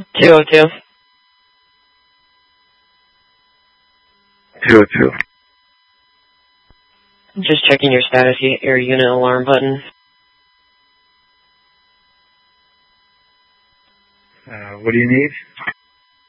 202. 202. Just checking your status, your unit alarm button. What do you need?